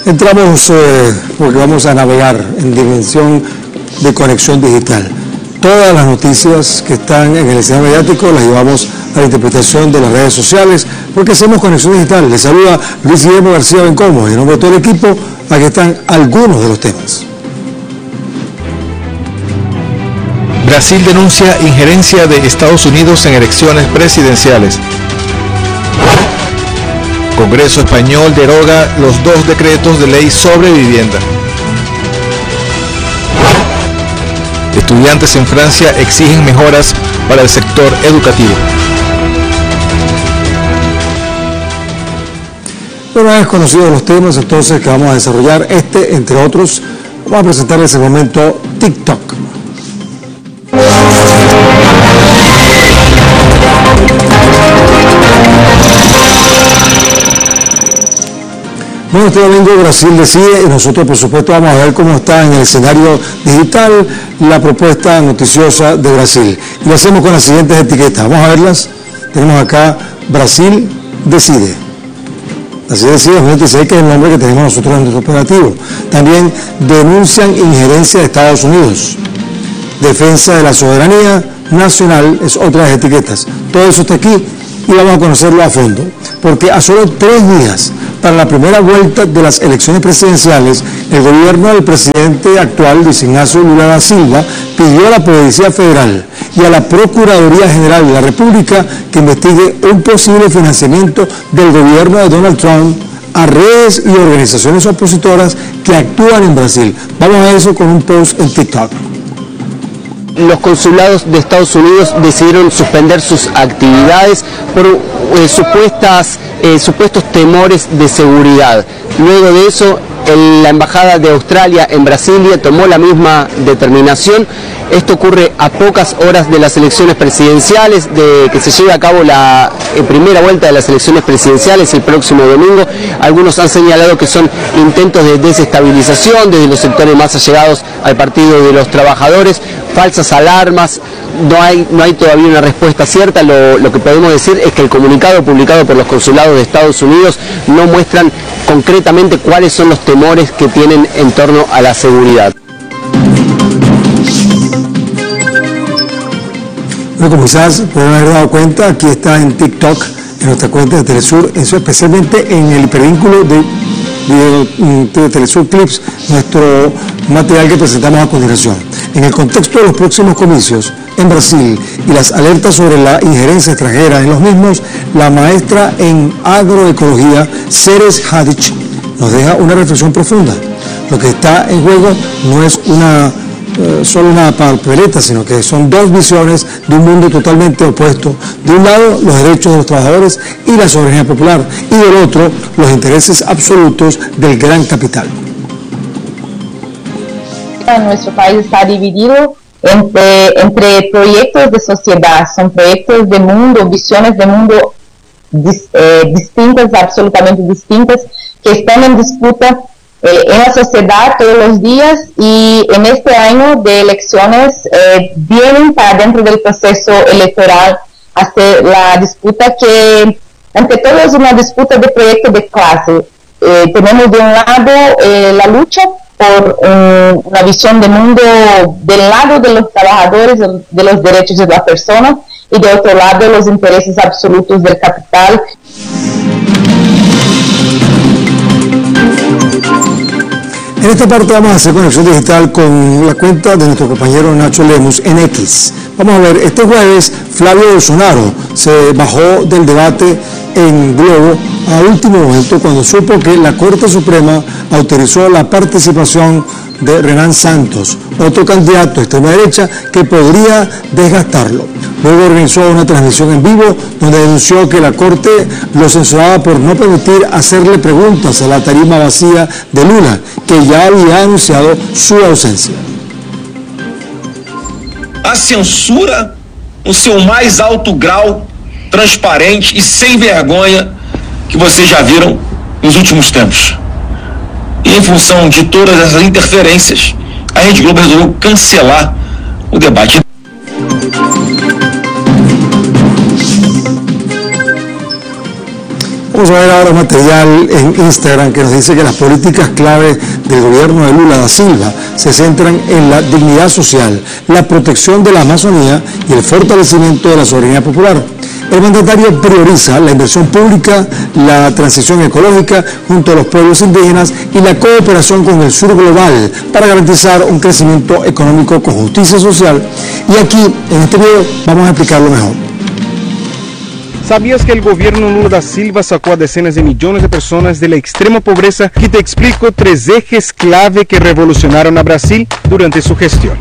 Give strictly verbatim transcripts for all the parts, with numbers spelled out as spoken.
Entramos eh, porque vamos a navegar en dimensión de conexión digital. Todas las noticias que están en el escenario mediático las llevamos a la interpretación de las redes sociales porque hacemos conexión digital. Les saluda Luis Guillermo García Bencomo y en nombre de todo el equipo, aquí están algunos de los temas. Brasil denuncia injerencia de Estados Unidos en elecciones presidenciales. Congreso español deroga los dos decretos de ley sobre vivienda. Estudiantes en Francia exigen mejoras para el sector educativo. Una vez conocidos los temas entonces que vamos a desarrollar, este entre otros, vamos a presentarles el momento TikTok. Bueno, este domingo Brasil decide y nosotros por supuesto vamos a ver cómo está en el escenario digital la propuesta noticiosa de Brasil. Y lo hacemos con las siguientes etiquetas. Vamos a verlas. Tenemos acá Brasil decide. Brasil decide, dos mil dieciséis, que es el nombre que tenemos nosotros en nuestro operativo. También denuncian injerencia de Estados Unidos. Defensa de la soberanía nacional es otra de las etiquetas. Todo eso está aquí y vamos a conocerlo a fondo. Porque a solo tres días para la primera vuelta de las elecciones presidenciales, el gobierno del presidente actual, Luis Ignacio Lula da Silva, pidió a la Policía Federal y a la Procuraduría General de la República que investigue un posible financiamiento del gobierno de Donald Trump a redes y organizaciones opositoras que actúan en Brasil. Vamos a eso con un post en TikTok. Los consulados de Estados Unidos decidieron suspender sus actividades por eh, supuestas, eh, supuestos temores de seguridad. Luego de eso, el, la Embajada de Australia en Brasilia tomó la misma determinación. Esto ocurre a pocas horas de las elecciones presidenciales, de que se lleve a cabo la eh, primera vuelta de las elecciones presidenciales el próximo domingo. Algunos han señalado que son intentos de desestabilización desde los sectores más allegados al Partido de los Trabajadores, falsas alarmas. No hay, no hay todavía una respuesta cierta. Lo, lo que podemos decir es que el comunicado publicado por los consulados de Estados Unidos no muestran concretamente cuáles son los temores que tienen en torno a la seguridad. Bueno, como quizás pueden haber dado cuenta, aquí está en TikTok, en nuestra cuenta de Telesur, eso especialmente en el hipervínculo de, de, de Telesur Clips, nuestro material que presentamos a continuación. En el contexto de los próximos comicios en Brasil y las alertas sobre la injerencia extranjera en los mismos, la maestra en agroecología, Ceres Hadich, nos deja una reflexión profunda. Lo que está en juego no es una eh, solo una papeleta, sino que son dos visiones de un mundo totalmente opuesto. De un lado, los derechos de los trabajadores y la soberanía popular, y del otro, los intereses absolutos del gran capital. Nuestro país está dividido entre, entre proyectos de sociedad, son proyectos de mundo, visiones de mundo dis, eh, distintas, absolutamente distintas, que están en disputa eh, en la sociedad todos los días, y en este año de elecciones eh, vienen para dentro del proceso electoral hacer la disputa que, ante todo, es una disputa de proyecto de clase. Eh, tenemos de un lado eh, la lucha por um, una visión de mundo del lado de los trabajadores, de los derechos de las personas, y de otro lado los intereses absolutos del capital. En esta parte vamos a hacer conexión digital con la cuenta de nuestro compañero Nacho Lemus en X. Vamos a ver, este jueves Flavio Bolsonaro se bajó del debate en Globo a último momento cuando supo que la Corte Suprema autorizó la participación de Renan Santos, otro candidato de extrema derecha que podría desgastarlo. Luego organizó una transmisión en vivo donde denunció que la Corte lo censuraba por no permitir hacerle preguntas a la tarima vacía de Lula, que ya había anunciado su ausencia. A censura no seu mais alto grau, transparente e sem vergonha que vocês já viram nos últimos tempos. E em função de todas essas interferências, a Rede Globo resolveu cancelar o debate. Vamos Vamos a ver ahora material en Instagram que nos dice que las políticas clave del gobierno de Lula da Silva se centran en la dignidad social, la protección de la Amazonía y el fortalecimiento de la soberanía popular. El mandatario prioriza la inversión pública, la transición ecológica junto a los pueblos indígenas y la cooperación con el sur global para garantizar un crecimiento económico con justicia social. Y aquí, en este video, vamos a explicarlo mejor. ¿Sabías que el gobierno Lula da Silva sacó a decenas de millones de personas de la extrema pobreza? Aquí te explico tres ejes clave que revolucionaron a Brasil durante su gestión.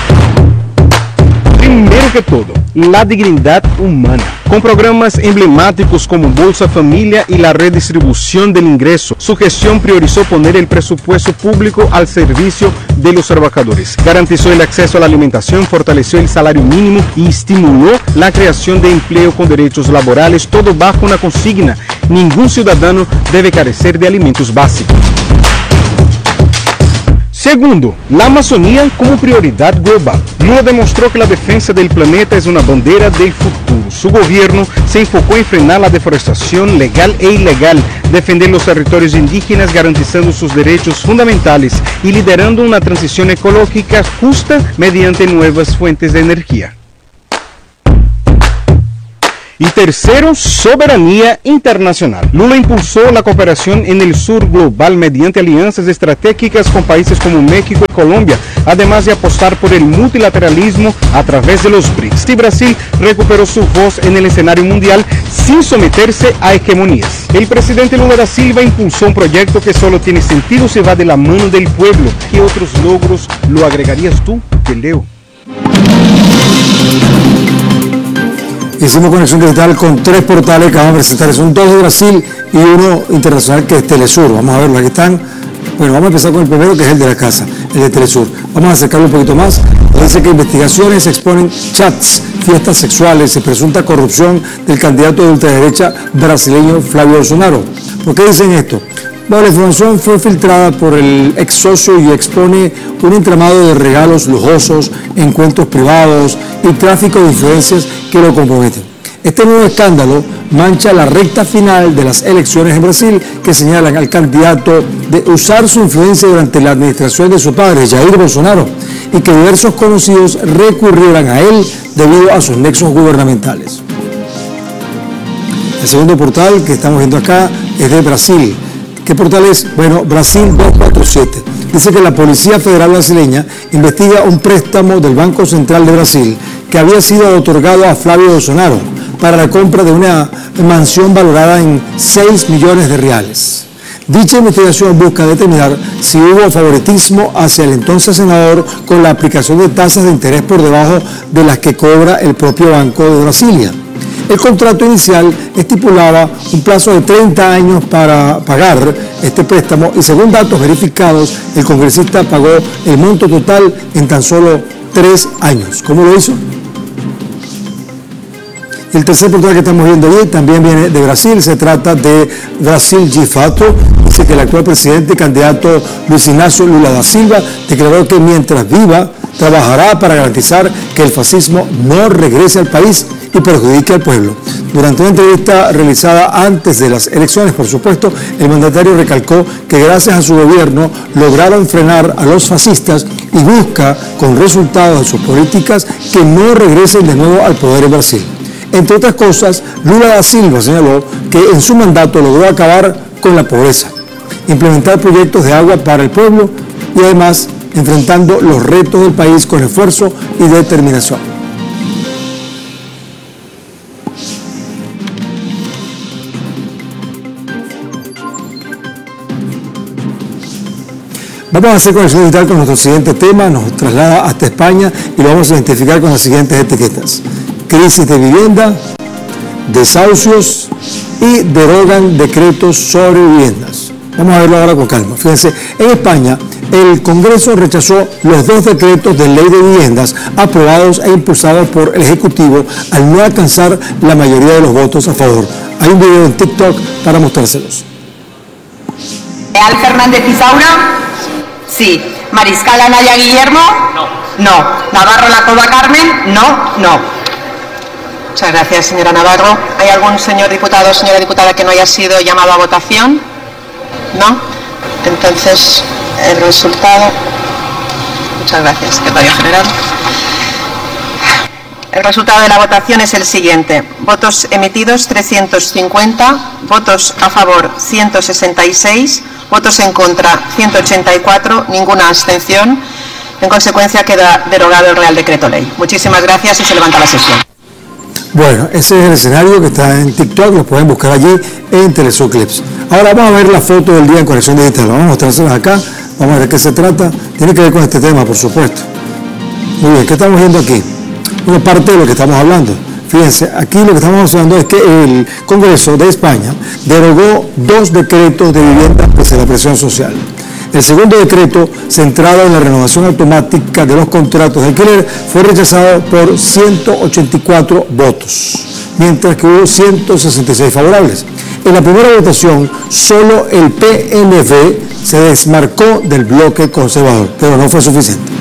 Primero que todo, la dignidad humana. Con programas emblemáticos como Bolsa Familia y la redistribución del ingreso, su gestión priorizó poner el presupuesto público al servicio de los trabajadores. Garantizó el acceso a la alimentación, fortaleció el salario mínimo y estimuló la creación de empleo con derechos laborales, todo bajo una consigna: ningún ciudadano debe carecer de alimentos básicos. Segundo, la Amazonía como prioridad global. Lula demostró que la defensa del planeta es una bandera del futuro. Su gobierno se enfocó en frenar la deforestación legal e ilegal, defender los territorios indígenas garantizando sus derechos fundamentales y liderando una transición ecológica justa mediante nuevas fuentes de energía. Y tercero, soberanía internacional. Lula impulsó la cooperación en el sur global mediante alianzas estratégicas con países como México y Colombia, además de apostar por el multilateralismo a través de los B R I C S. Y Brasil recuperó su voz en el escenario mundial sin someterse a hegemonías. El presidente Lula da Silva impulsó un proyecto que solo tiene sentido si va de la mano del pueblo. ¿Qué otros logros lo agregarías tú? Te leo. Hicimos conexión digital con tres portales que vamos a presentar. Son dos de Brasil y uno internacional que es Telesur. Vamos a verlo, aquí están. Bueno, vamos a empezar con el primero, que es el de la casa, el de Telesur. Vamos a acercarlo un poquito más. Dice que investigaciones exponen chats, fiestas sexuales y presunta corrupción del candidato de ultraderecha brasileño Flavio Bolsonaro. ¿Por qué dicen esto? Bueno, la información fue filtrada por el ex socio y expone un entramado de regalos lujosos, encuentros privados y tráfico de influencias que lo comprometen. Este nuevo escándalo mancha la recta final de las elecciones en Brasil, que señalan al candidato de usar su influencia durante la administración de su padre, Jair Bolsonaro, y que diversos conocidos recurrieran a él debido a sus nexos gubernamentales. El segundo portal que estamos viendo acá es de Brasil. ¿Qué portal es? Bueno, Brasil doscientos cuarenta y siete. Dice que la Policía Federal brasileña investiga un préstamo del Banco Central de Brasil que había sido otorgado a Flavio Bolsonaro para la compra de una mansión valorada en seis millones de reales. Dicha investigación busca determinar si hubo favoritismo hacia el entonces senador con la aplicación de tasas de interés por debajo de las que cobra el propio Banco de Brasilia. El contrato inicial estipulaba un plazo de treinta años para pagar este préstamo y, según datos verificados, el congresista pagó el monto total en tan solo tres años. ¿Cómo lo hizo? El tercer portal que estamos viendo ahí también viene de Brasil, se trata de Brasil de Fato. Dice que el actual presidente y candidato Luis Ignacio Lula da Silva declaró que mientras viva trabajará para garantizar que el fascismo no regrese al país y perjudique al pueblo. Durante una entrevista realizada antes de las elecciones, por supuesto, el mandatario recalcó que gracias a su gobierno lograron frenar a los fascistas y busca, con resultados de sus políticas, que no regresen de nuevo al poder en Brasil. Entre otras cosas, Lula da Silva señaló que en su mandato logró acabar con la pobreza, implementar proyectos de agua para el pueblo y además enfrentando los retos del país con esfuerzo y determinación. Vamos a hacer conexión digital con nuestro siguiente tema, nos traslada hasta España y lo vamos a identificar con las siguientes etiquetas: crisis de vivienda, desahucios y derogan decretos sobre viviendas. Vamos a verlo ahora con calma. Fíjense, en España el Congreso rechazó los dos decretos de ley de viviendas aprobados e impulsados por el Ejecutivo al no alcanzar la mayoría de los votos a favor. Hay un video en TikTok para mostrárselos. Real Fernández Isaura. Sí. Mariscal Anaya Guillermo. No. No. Navarro La Cova Carmen. No. No. Muchas gracias, señora Navarro. ¿Hay algún señor diputado o señora diputada que no haya sido llamado a votación? ¿No? Entonces, el resultado... Muchas gracias, secretario general. El resultado de la votación es el siguiente. Votos emitidos trescientos cincuenta, votos a favor ciento sesenta y seis, votos en contra ciento ochenta y cuatro, ninguna abstención. En consecuencia queda derogado el Real Decreto Ley. Muchísimas gracias y se levanta la sesión. Bueno, ese es el escenario que está en TikTok, lo pueden buscar allí en Telesur Clips. Ahora vamos a ver la foto del día en Conexión Digital. Vamos a mostrárselas acá, vamos a ver de qué se trata. Tiene que ver con este tema, por supuesto. Muy bien, ¿qué estamos viendo aquí? Una parte de lo que estamos hablando. Fíjense, aquí lo que estamos hablando es que el Congreso de España derogó dos decretos de vivienda pese a la presión social. El segundo decreto, centrado en la renovación automática de los contratos de alquiler, fue rechazado por ciento ochenta y cuatro votos, mientras que hubo ciento sesenta y seis favorables. En la primera votación, solo el P N V se desmarcó del bloque conservador, pero no fue suficiente.